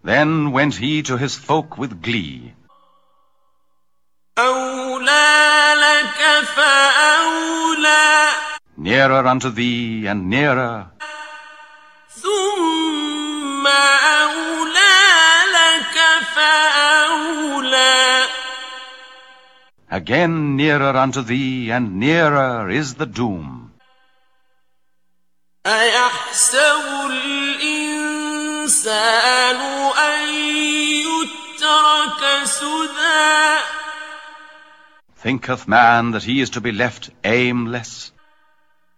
Then went he to his folk with glee. أولى لك فأولى Nearer unto thee and nearer, ثم أولى لك فأولى again nearer unto thee and nearer is the doom. أيحسب الإنسان أن يترك سدى Thinketh man that he is to be left aimless?